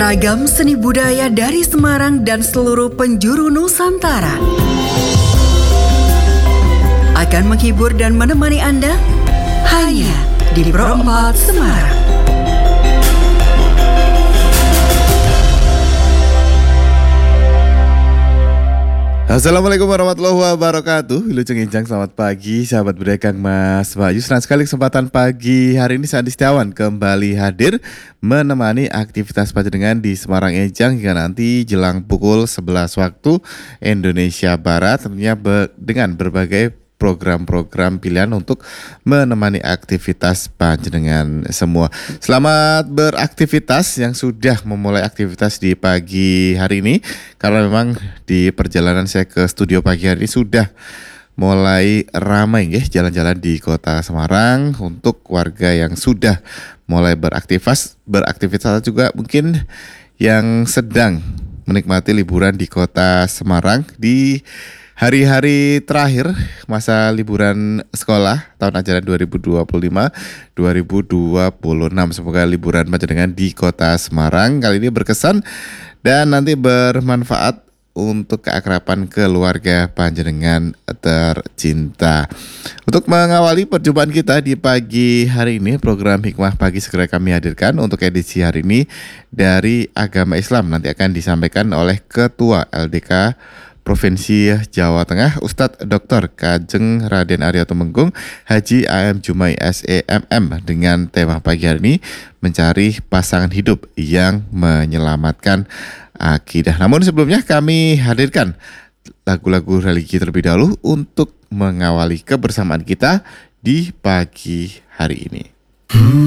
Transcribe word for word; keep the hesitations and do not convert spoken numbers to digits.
Ragam seni budaya dari Semarang dan seluruh penjuru Nusantara akan menghibur dan menemani Anda hanya di Pro empat Semarang. Assalamualaikum warahmatullahi wabarakatuh. Wilujeng Injang, selamat pagi sahabat budaya Kang Mas Bayu. Senang sekali kesempatan pagi hari ini Sandi Setiawan kembali hadir menemani aktivitas panjenengan di Semarang Enjang hingga nanti jelang pukul sebelas waktu Indonesia Barat, tentunya be- dengan berbagai program-program pilihan untuk menemani aktivitas panjenengan semua. Selamat beraktivitas yang sudah memulai aktivitas di pagi hari ini, karena memang di perjalanan saya ke studio pagi hari ini sudah mulai ramai ya jalan-jalan di kota Semarang. Untuk warga yang sudah mulai beraktivitas, beraktivitas juga mungkin yang sedang menikmati liburan di kota Semarang di hari-hari terakhir masa liburan sekolah tahun ajaran dua ribu dua puluh lima dua ribu dua puluh enam. Semoga liburan panjenengan di kota Semarang kali ini berkesan dan nanti bermanfaat untuk keakraban keluarga panjenengan tercinta. Untuk mengawali perjumpaan kita di pagi hari ini, program Hikmah Pagi segera kami hadirkan untuk edisi hari ini dari agama Islam. Nanti akan disampaikan oleh Ketua L D K Provinsi Jawa Tengah, Ustadz Doktor Kajeng Raden Arya Tumenggung Haji A M Jumai S E M M, dengan tema pagi hari ini mencari pasangan hidup yang menyelamatkan akidah. Namun sebelumnya kami hadirkan lagu-lagu religi terlebih dahulu untuk mengawali kebersamaan kita di pagi hari ini.